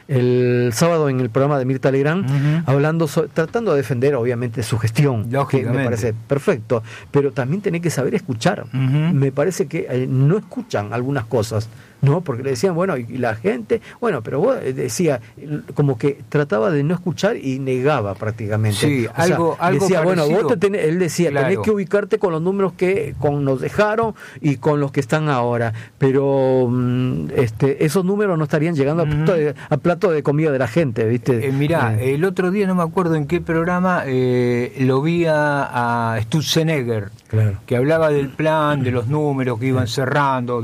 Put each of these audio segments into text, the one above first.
el sábado en el programa de Mirta Legrand, tratando de defender obviamente su gestión, que me parece perfecto, pero también tenés que saber escuchar. Me parece que no escuchan algunas cosas, ¿no? Porque le decían, bueno, y la gente, bueno, pero vos decía, como que trataba de no escuchar y negaba prácticamente. Sí, algo decía, parecido. Bueno, él decía, claro, tenés que ubicarte con los números que nos dejaron y con los que están ahora, pero esos números no estarían llegando al plato de comida de la gente, ¿viste? Mirá, el otro día, no me acuerdo en qué programa, lo vi a Stutzenegger, claro, que hablaba del plan, de los números que iban cerrando,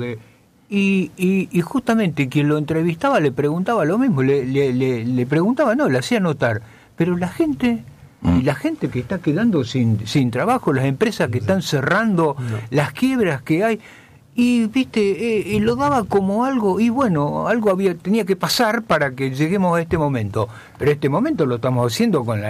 y justamente quien lo entrevistaba le preguntaba lo mismo, le preguntaba, le hacía notar, pero la gente que está quedando sin trabajo, las empresas que están cerrando, las quiebras que hay, y viste, lo daba como algo, y bueno, tenía que pasar para que lleguemos a este momento, pero este momento lo estamos haciendo con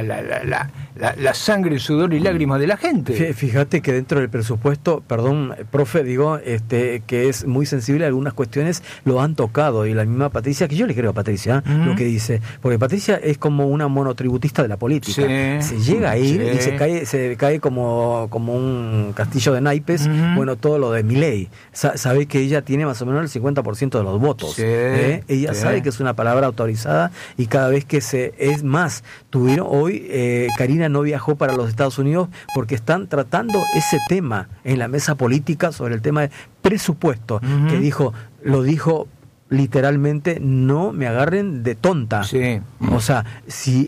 la sangre, sudor y lágrimas de la gente. Fíjate que dentro del presupuesto, perdón, profe, digo, que es muy sensible a algunas cuestiones, lo han tocado, y la misma Patricia, que yo le creo a Patricia, lo que dice, porque Patricia es como una monotributista de la política, se llega a ir y se cae como un castillo de naipes, bueno, todo lo de Milei. Sabe que ella tiene más o menos el 50% de los votos. Ella sabe que es una palabra autorizada, y cada vez que es más, hoy Karina no viajó para los Estados Unidos porque están tratando ese tema en la mesa política sobre el tema de presupuesto, que lo dijo literalmente, no me agarren de tonta. O sea, si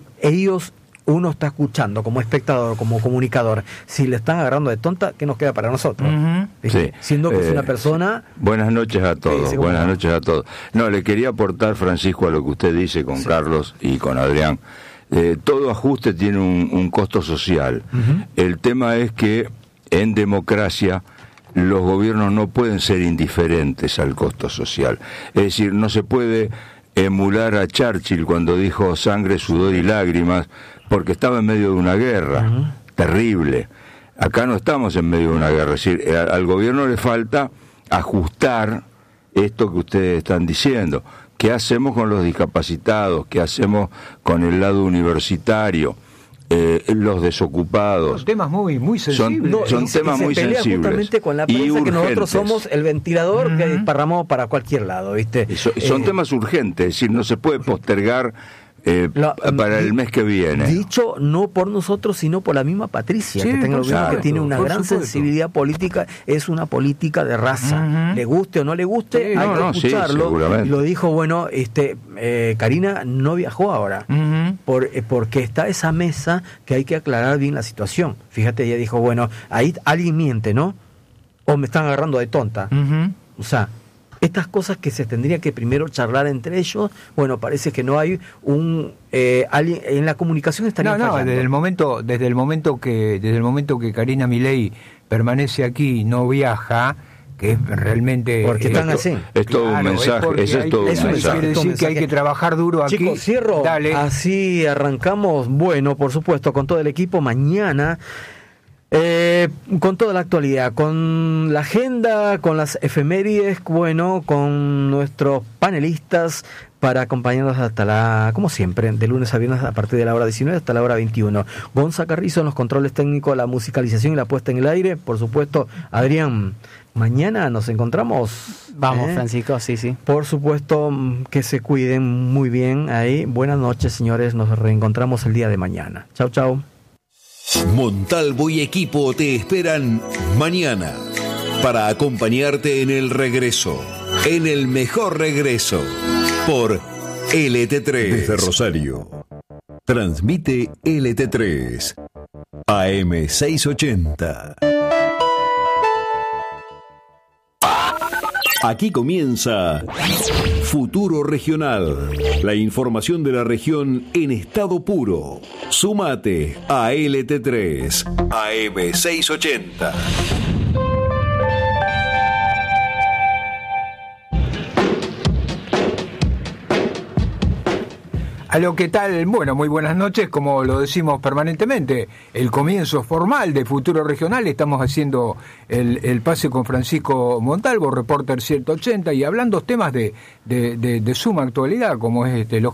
uno está escuchando como espectador, como comunicador, si le están agarrando de tonta, ¿qué nos queda para nosotros? Siendo que es una persona... Buenas noches a todos, buenas noches a todos. No, le quería aportar, Francisco, a lo que usted dice con Carlos y con Adrián. Todo ajuste tiene un costo social. El tema es que en democracia los gobiernos no pueden ser indiferentes al costo social. Es decir, no se puede emular a Churchill cuando dijo sangre, sudor y lágrimas, porque estaba en medio de una guerra terrible. Acá no estamos en medio de una guerra, es decir, al gobierno le falta ajustar esto que ustedes están diciendo. ¿Qué hacemos con los discapacitados? ¿Qué hacemos con el lado universitario? Los desocupados. Son temas muy sensibles. Son temas muy sensibles. Justamente con la prensa, que nosotros somos el ventilador que disparramos para cualquier lado, ¿viste? Son temas urgentes, es decir, no se puede postergar para el mes que viene. Dicho no por nosotros, sino por la misma Patricia, que tiene una gran sensibilidad política, es una política de raza. Le guste o no le guste, hay que escucharlo. Lo dijo, bueno, Karina no viajó ahora, porque está esa mesa que hay que aclarar bien la situación. Fíjate, ella dijo, bueno, ahí alguien miente, ¿no? O me están agarrando de tonta. O sea, estas cosas que se tendría que primero charlar entre ellos, bueno, parece que no hay alguien en la comunicación estaría fallando. Desde el momento que Karina Milei permanece aquí y no viaja, que es realmente porque están así. Es todo un mensaje, es todo un mensaje. Quiere decir que hay que trabajar duro aquí. Chicos, cierro. Dale. Así arrancamos, bueno, por supuesto, con todo el equipo mañana. Con toda la actualidad, con la agenda, con las efemérides, bueno, con nuestros panelistas para acompañarnos hasta como siempre, de lunes a viernes a partir de la hora 19 hasta la hora 21. Gonza Carrizo en los controles técnicos, la musicalización y la puesta en el aire, por supuesto, Adrián. Mañana nos encontramos. Vamos, Francisco, sí. Por supuesto, que se cuiden muy bien ahí. Buenas noches, señores, nos reencontramos el día de mañana. Chau, chau. Montalvo y equipo te esperan mañana para acompañarte en el regreso, en el mejor regreso, por LT3. Desde Rosario, transmite LT3, AM 680. Aquí comienza Futuro Regional, la información de la región en estado puro. Súmate a LT3, AM 680. Aló, ¿qué tal? Bueno, muy buenas noches, como lo decimos permanentemente, el comienzo formal de Futuro Regional. Estamos haciendo el pase con Francisco Montalvo, reporter 180, y hablando temas de suma actualidad, como es los